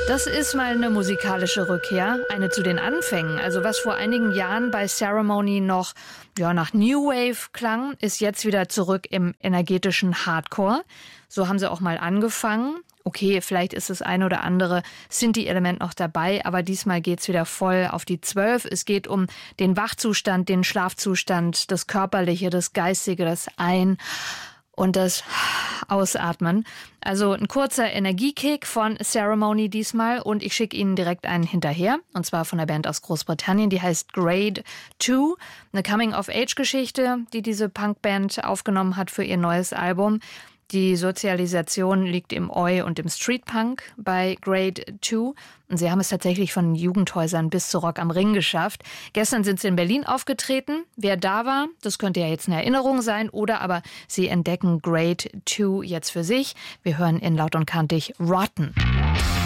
Das ist mal eine musikalische Rückkehr, eine zu den Anfängen. Also was vor einigen Jahren bei Ceremony noch nach New Wave klang, ist jetzt wieder zurück im energetischen Hardcore. So haben sie auch mal angefangen. Okay, vielleicht ist das ein oder andere Synthie-Element noch dabei, aber diesmal geht's wieder voll auf die 12. Es geht um den Wachzustand, den Schlafzustand, das Körperliche, das Geistige, das Ein- und das Ausatmen. Also ein kurzer Energiekick von Ceremony diesmal und ich schicke Ihnen direkt einen hinterher. Und zwar von der Band aus Großbritannien, die heißt Grade 2. Eine Coming-of-Age-Geschichte, die diese Punkband aufgenommen hat für ihr neues Album. Die Sozialisation liegt im Oi und im Streetpunk bei Grade 2. Und sie haben es tatsächlich von Jugendhäusern bis zu Rock am Ring geschafft. Gestern sind sie in Berlin aufgetreten. Wer da war, das könnte ja jetzt eine Erinnerung sein. Oder aber sie entdecken Grade 2 jetzt für sich. Wir hören in Laut und Kantig Rotten.